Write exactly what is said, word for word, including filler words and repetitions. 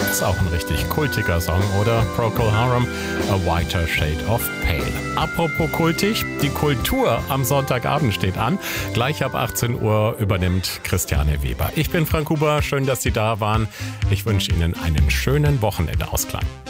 Ist auch ein richtig kultiger Song, oder? Procol Harum, A Whiter Shade of Pale. Apropos kultig, die Kultur am Sonntagabend steht an. Gleich ab achtzehn Uhr übernimmt Christiane Weber. Ich bin Frank Huber, schön, dass Sie da waren. Ich wünsche Ihnen einen schönen Wochenendausklang.